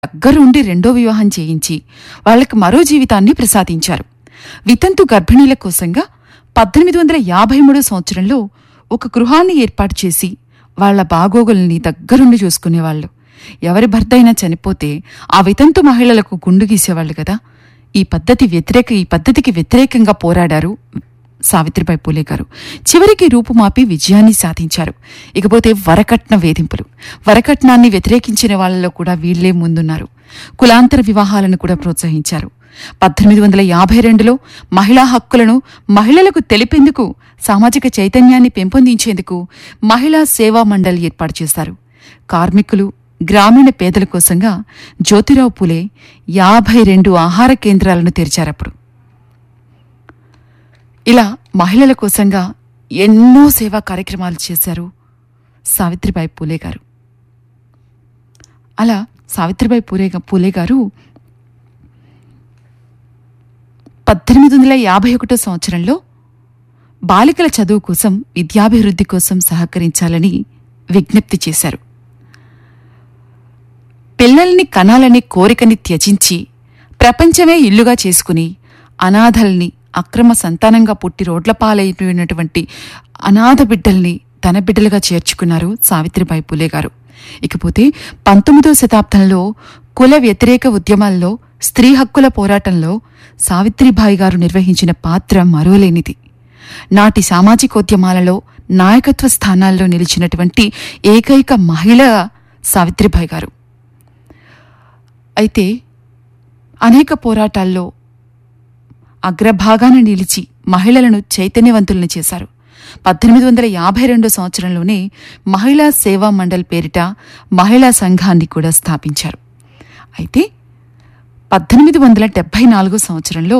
దగ్గరుండి రెండో వివాహం చేయించి వాళ్లకు మరో జీవితాన్ని ప్రసాదించారు. వితంతు గర్భిణీల కోసంగా 1853 సంవత్సరంలో ఒక గృహాన్ని ఏర్పాటు చేసి వాళ్ల బాగోగుల్ని దగ్గరుండి చూసుకునేవాళ్లు. ఎవరి భర్త అయినా చనిపోతే ఆ వితంతు మహిళలకు గుండు గీసేవాళ్లు కదా. ఈ పద్ధతికి వ్యతిరేకంగా పోరాడారు సావిత్రిబాయి పూలే గారు. చివరికి రూపుమాపి విజయాన్ని సాధించారు. ఇకపోతే వరకట్న వేధింపులు. వరకట్నాన్ని వ్యతిరేకించిన వాళ్లలో కూడా వీళ్లే ముందున్నారు. కులాంతర వివాహాలను కూడా ప్రోత్సహించారు. 1852లో మహిళా హక్కులను మహిళలకు తెలిపేందుకు, సామాజిక చైతన్యాన్ని పెంపొందించేందుకు మహిళా సేవా మండలి ఏర్పాటు చేశారు. కార్మికులు, గ్రామీణ పేదల కోసంగా జ్యోతిరావు పూలే 52 ఆహార కేంద్రాలను తెరిచారప్పుడు. ఇలా మహిళల కోసంగా ఎన్నో సేవా కార్యక్రమాలు చేశారు సావిత్రిబాయి పూలే గారు. అలా సావిత్రిబాయి పూలే గారు 1851 సంవత్సరంలో బాలికల చదువు కోసం, విద్యాభివృద్ధి కోసం సహకరించాలని విజ్ఞప్తి చేశారు. పిల్లల్ని కనాలనే కోరికని త్యజించి ప్రపంచమే ఇల్లుగా చేసుకుని అనాథల్ని, అక్రమ సంతానంగా పుట్టి రోడ్లపాలైనటువంటి అనాథ బిడ్డల్ని తన బిడ్డలుగా చేర్చుకున్నారు సావిత్రిబాయి పూలే గారు. ఇకపోతే 19వ శతాబ్దంలో కుల వ్యతిరేక ఉద్యమాల్లో, స్త్రీ హక్కుల పోరాటంలో సావిత్రిబాయి గారు నిర్వహించిన పాత్ర మరోలేనిది. నాటి సామాజికోద్యమాలలో నాయకత్వ స్థానాల్లో నిలిచినటువంటి ఏకైక మహిళ సావిత్రిబాయి గారు. అయితే అనేక పోరాటాల్లో అగ్రభాగాన నిలిచి మహిళలను చైతన్యవంతులను చేశారు. 1852 సంవత్సరంలోనే మహిళా సేవా మండల్ పేరిట మహిళా సంఘాన్ని కూడా స్థాపించారు. అయితే 1874 సంవత్సరంలో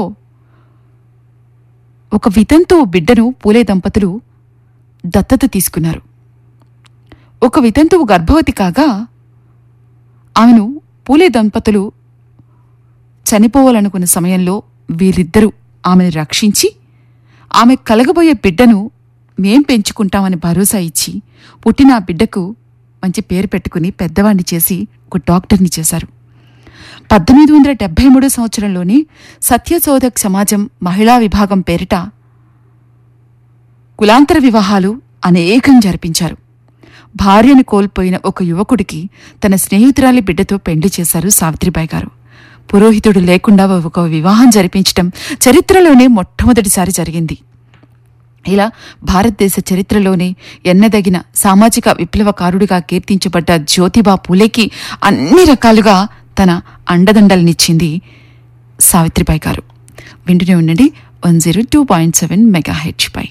ఒక వితంతు బిడ్డను పూలే దంపతులు దత్తత తీసుకున్నారు. ఒక వితంతువు గర్భవతి కాగా ఆమెను పూలే దంపతులు చనిపోవాలనుకున్న సమయంలో వీరిద్దరూ ఆమెను రక్షించి, ఆమె కలగబోయే బిడ్డను మేం పెంచుకుంటామని భరోసా ఇచ్చి, పుట్టిన ఆ బిడ్డకు మంచి పేరు పెట్టుకుని పెద్దవాణ్ణి చేసి ఒక డాక్టర్ని చేశారు. 1873 సంవత్సరంలోని సత్యశోధక్ సమాజం మహిళా విభాగం పేరిట కులాంతర వివాహాలు అనేకం జరిపించారు. భార్యను కోల్పోయిన ఒక యువకుడికి తన స్నేహితురాలి బిడ్డతో పెండ్లి చేశారు సావిత్రిబాయి గారు. పురోహితుడు లేకుండా ఒక వివాహం జరిపించటం చరిత్రలోనే మొట్టమొదటిసారి జరిగింది. ఇలా భారతదేశ చరిత్రలోనే ఎన్నదగిన సామాజిక విప్లవకారుడిగా కీర్తించబడ్డ జ్యోతిబా పూలేకి అన్ని రకాలుగా తన అండదండలనిచ్చింది సావిత్రిబాయి గారు. వింటూనే ఉండండి 102.7 మెగాహెర్ట్జ్ పై.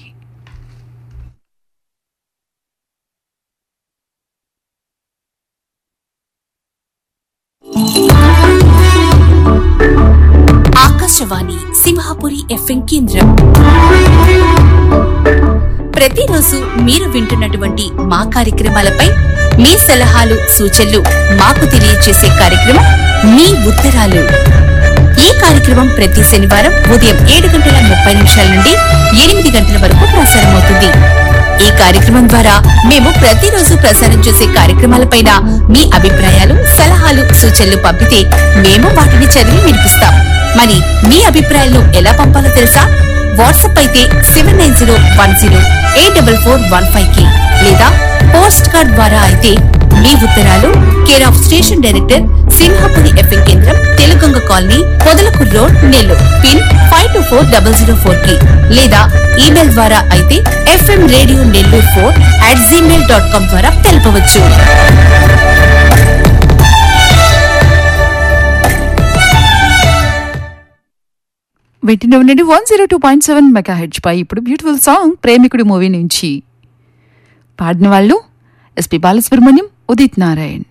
ఆకాశవాణి సింహాపురి ఎఫ్ఎం కేంద్రం. ప్రతిరోజు మీరు వింటున్నటువంటి మా కార్యక్రమాలపై మీ సలహాలు, సూచనలు మాకు తెలియజేసే కార్యక్రమం మీ ఉత్తరాలు. ఈ కార్యక్రమం ప్రతి శనివారం ఉదయం 7:30 నుండి 8 గంటల వరకు ప్రసారమవుతుంది. ఈ కార్యక్రమం ద్వారా మేము ప్రతిరోజు ప్రసారం చేసే కార్యక్రమాలపైన మీ అభిప్రాయాలు, సలహాలు, సూచనలు పంపితే మేము వాటిని చదివి వినిపిస్తాం. మరి మీ అభిప్రాయాలను ఎలా పంపాలో తెలుసా? వాట్సాప్ అయితే 7910844415 లేదా పోస్ట్ కార్డ్ ద్వారా అయితే మీ ఉత్తరాలు care of station director Simhapuri FM కేంద్రం, తెలుగొంగ colony, Podalakuru road, Nellore, pin 524004 లేదా ఈమెయిల్ ద్వారా అయితే fmradionellore4@gmail.com ద్వారా తెలపవచ్చు. వింటూనే ఉండండి 102.7 మెగాహెర్ట్జ్ పై. ఇప్పుడు బ్యూటిఫుల్ సాంగ్ ప్రేమికుడు మూవీ నుంచి పాడిన వాళ్ళు ఎస్పి బాలసుబ్రహ్మణ్యం, ఉదిత్ నారాయణ్.